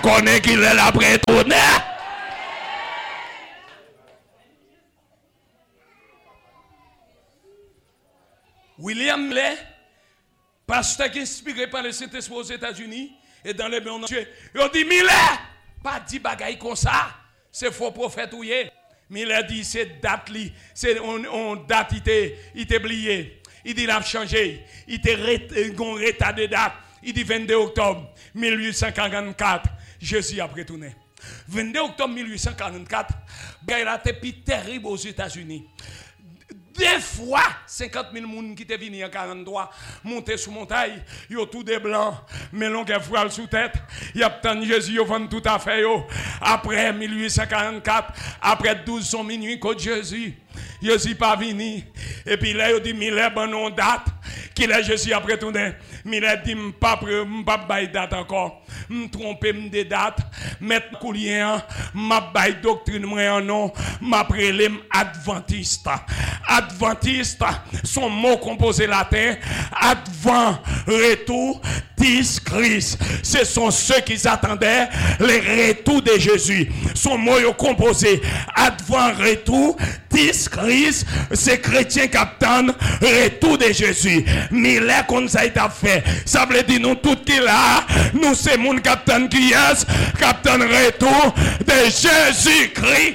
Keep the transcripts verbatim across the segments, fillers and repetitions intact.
connaît qu'il est là prêt tourner. William Lay, pasteur qui est inspiré par le Saint-Esprit aux États-Unis et dans les mondes entiers, il dit Miller, pas dit bagaille comme ça, c'est faux prophète ou yé. Miller dit c'est date li, c'est on, on date il était il était oublié. Il dit il a changé, il était un retard de date. Il dit vingt-deux octobre mille huit cent quarante-quatre, Jésus a retourné. vingt-deux octobre mille huit cent quarante-quatre, il a été plus terrible aux États-Unis. Deux fois, cinquante mille personnes qui étaient venus en quarante-trois, montés sous montagne, ils ont tout des blancs, mais l'on a froid sous tête, ils ont Jésus, ils ont tout à fait. Après mille huit cent quarante-quatre, après douze son minuit, quand Jésus, Jésus pas venu. Et puis là, il dit, Miller, bon, on date, qu'il est Jésus après tourné. Miller dit, je ne pas pas date encore. Je me trompe de date, mettre coulier, je baille doctrine, moi, non, je prélève adventiste. Adventiste, son mot composé latin, advent, retour, tis Christ. Ce sont ceux qui attendaient le retour de Jésus. Son mot est composé, advent, retour, tis Christ. C'est chrétien qui attendent le retour de Jésus. Mais là, comme ça a fait, ça veut dire nous tout qui là, nous c'est mon capitaine qui est, capitaine retour de Jésus-Christ.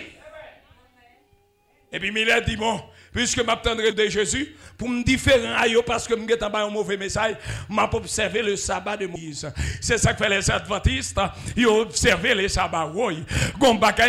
Et puis Miller dit bon, puisque je m'attendrai de Jésus, pour me différencier parce que je suis un mauvais message, je vais observer le sabbat de Moïse. C'est ça que fait les adventistes, ils observent le sabbat.